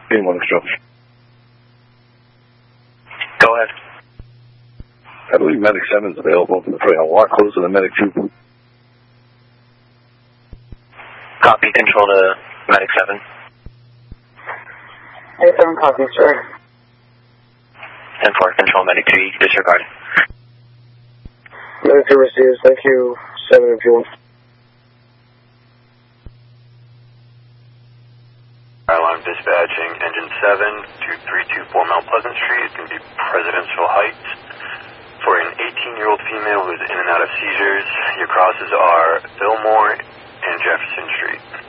Being one extra. Go ahead. I believe Medic 7 is available. It's probably a lot closer than Medic 2. Copy, control to Medic 7. Medic 7 copy, sir. 10-4, control Medic 2, disregard. Medic 2 receives, thank you, 7 if you want. Airline dispatching, engine 7, 2324 Mount Pleasant Street. It's going to be Presidential Heights. For an 18-year-old female who's in and out of seizures, your crosses are Fillmore and Jefferson Street.